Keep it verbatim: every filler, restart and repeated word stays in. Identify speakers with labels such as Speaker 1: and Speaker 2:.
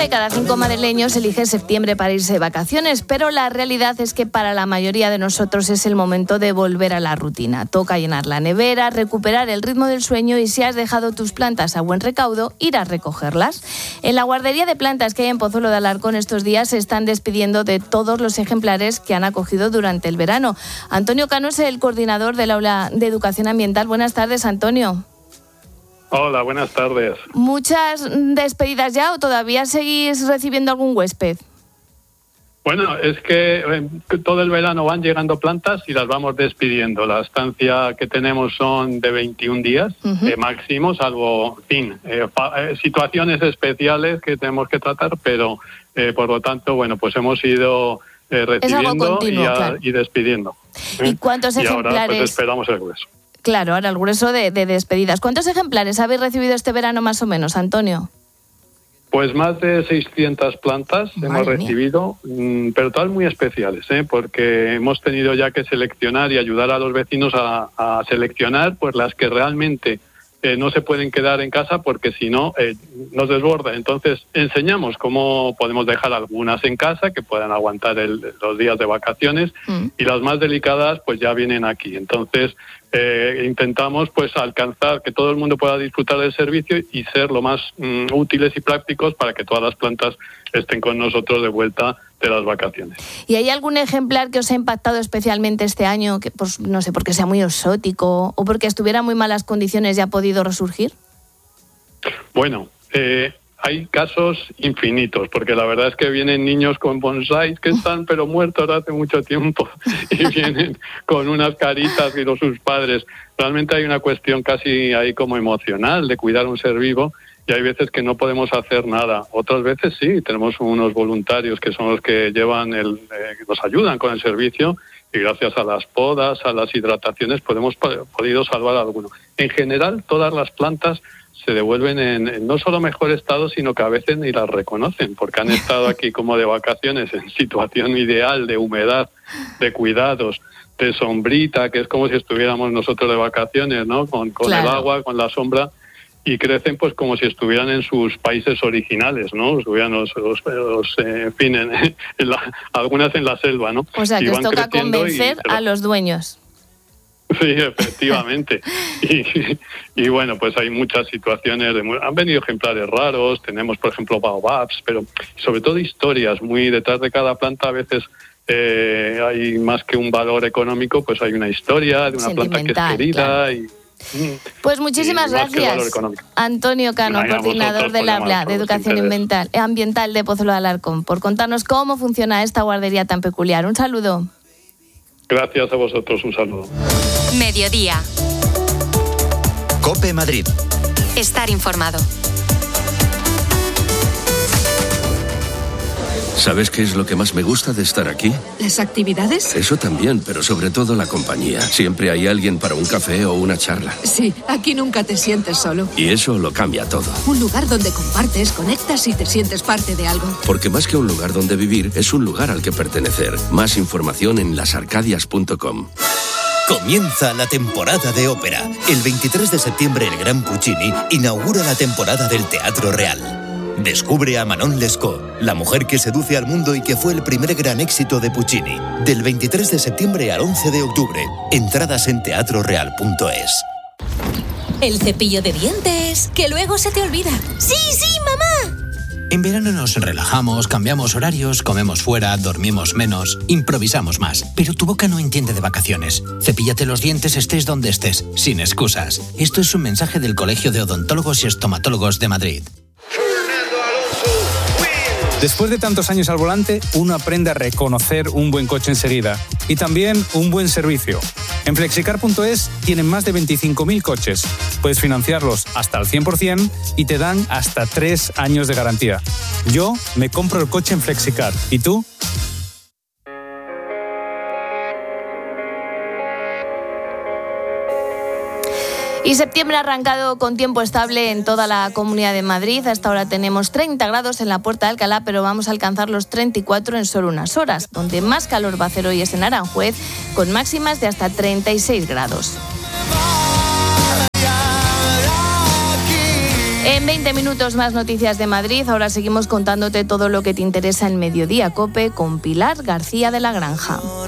Speaker 1: de cada cinco madrileños elige septiembre para irse de vacaciones, pero la realidad es que para la mayoría de nosotros es el momento de volver a la rutina. Toca llenar la nevera, recuperar el ritmo del sueño y si has dejado tus plantas a buen recaudo, ir a recogerlas. En la guardería de plantas que hay en Pozuelo de Alarcón estos días se están despidiendo de todos los ejemplares que han acogido durante el verano. Antonio Cano es el coordinador del Aula de Educación Ambiental. Buenas tardes, Antonio.
Speaker 2: Hola, buenas tardes.
Speaker 1: ¿Muchas despedidas ya o todavía seguís recibiendo algún huésped?
Speaker 2: Bueno, es que eh, todo el verano van llegando plantas y las vamos despidiendo. La estancia que tenemos son de veintiún días uh-huh. eh, máximo, salvo, en fin, eh, fa- eh, situaciones especiales que tenemos que tratar, pero eh, por lo tanto, bueno, pues hemos ido eh, recibiendo
Speaker 1: continuo,
Speaker 2: y, a,
Speaker 1: claro.
Speaker 2: y despidiendo.
Speaker 1: ¿Y ¿eh? cuántos
Speaker 2: y
Speaker 1: ejemplares?
Speaker 2: ahora pues esperamos el grueso.
Speaker 1: Claro, ahora el grueso de, de despedidas. ¿Cuántos ejemplares habéis recibido este verano más o menos, Antonio?
Speaker 2: Pues más de seiscientas plantas
Speaker 1: Madre
Speaker 2: hemos
Speaker 1: mía.
Speaker 2: recibido, pero todas muy especiales, ¿eh? Porque hemos tenido ya que seleccionar y ayudar a los vecinos a, a seleccionar pues las que realmente eh, no se pueden quedar en casa porque si no eh, nos desborda. Entonces enseñamos cómo podemos dejar algunas en casa que puedan aguantar el, los días de vacaciones mm. y las más delicadas pues ya vienen aquí. Entonces Eh, intentamos pues alcanzar que todo el mundo pueda disfrutar del servicio y ser lo más mm, útiles y prácticos para que todas las plantas estén con nosotros de vuelta de las vacaciones.
Speaker 1: ¿Y hay algún ejemplar que os ha impactado especialmente este año, que pues, no sé, porque sea muy exótico o porque estuviera en muy malas condiciones y ha podido resurgir?
Speaker 2: Bueno, eh, hay casos infinitos, porque la verdad es que vienen niños con bonsáis que están pero muertos hace mucho tiempo y vienen con unas caritas y los sus padres. Realmente hay una cuestión casi ahí como emocional de cuidar un ser vivo y hay veces que no podemos hacer nada. Otras veces sí, tenemos unos voluntarios que son los que llevan el, eh, nos ayudan con el servicio y gracias a las podas, a las hidrataciones, podemos podido salvar a alguno. En general, todas las plantas se devuelven en, en no solo mejor estado, sino que a veces ni las reconocen, porque han estado aquí como de vacaciones en situación ideal de humedad, de cuidados, de sombrita, que es como si estuviéramos nosotros de vacaciones, ¿no? Con, con claro. el agua, con la sombra, y crecen pues como si estuvieran en sus países originales, ¿no? Estuvieran los, los, los eh, en fin, en, en la, algunas en la selva, ¿no?
Speaker 1: O sea, que os toca convencer
Speaker 2: y,
Speaker 1: a los dueños.
Speaker 2: Sí, efectivamente. y, y bueno, pues hay muchas situaciones, de, han venido ejemplares raros, tenemos por ejemplo baobabs, pero sobre todo historias, muy detrás de cada planta a veces eh, hay más que un valor económico, pues hay una historia de una planta que es querida claro. y...
Speaker 1: Pues muchísimas gracias, Antonio Cano, Venga, coordinador del Aula de Educación ambiental, ambiental de Pozuelo de Alarcón, por contarnos cómo funciona esta guardería tan peculiar. Un saludo.
Speaker 2: Gracias a vosotros, un saludo.
Speaker 3: Mediodía.
Speaker 4: COPE Madrid.
Speaker 3: Estar informado.
Speaker 5: ¿Sabes qué es lo que más me gusta de estar aquí?
Speaker 6: ¿Las actividades?
Speaker 5: Eso también, pero sobre todo la compañía. Siempre hay alguien para un café o una charla.
Speaker 6: Sí, aquí nunca te sientes solo.
Speaker 5: Y eso lo cambia todo.
Speaker 6: Un lugar donde compartes, conectas y te sientes parte de algo.
Speaker 5: Porque más que un lugar donde vivir, es un lugar al que pertenecer. Más información en las arcadias punto com.
Speaker 4: Comienza la temporada de ópera. El veintitrés de septiembre el Gran Puccini inaugura la temporada del Teatro Real. Descubre a Manon Lescaut, la mujer que seduce al mundo y que fue el primer gran éxito de Puccini. Del veintitrés de septiembre al once de octubre. Entradas en teatro real punto es.
Speaker 7: El cepillo de dientes, que luego se te olvida. ¡Sí, sí, mamá!
Speaker 8: En verano nos relajamos, cambiamos horarios, comemos fuera, dormimos menos, improvisamos más. Pero tu boca no entiende de vacaciones. Cepíllate los dientes estés donde estés, sin excusas. Esto es un mensaje del Colegio de Odontólogos y Estomatólogos de Madrid.
Speaker 9: Después de tantos años al volante, uno aprende a reconocer un buen coche enseguida y también un buen servicio. En flexicar punto es tienen más de veinticinco mil coches. Puedes financiarlos hasta el cien por ciento y te dan hasta tres años de garantía. Yo me compro el coche en Flexicar. ¿Y tú?
Speaker 1: Y septiembre ha arrancado con tiempo estable en toda la Comunidad de Madrid. Hasta ahora tenemos treinta grados en la Puerta de Alcalá, pero vamos a alcanzar los treinta y cuatro en solo unas horas. Donde más calor va a hacer hoy es en Aranjuez, con máximas de hasta treinta y seis grados. En En veinte minutos más noticias de Madrid. Ahora seguimos contándote todo lo que te interesa en Mediodía COPE con Pilar García de la Granja.